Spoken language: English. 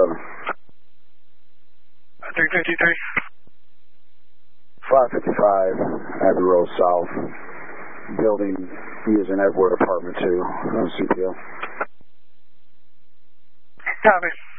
353. 555 Abbey Road South. Building using Edward Apartment 2. CPO. Copy.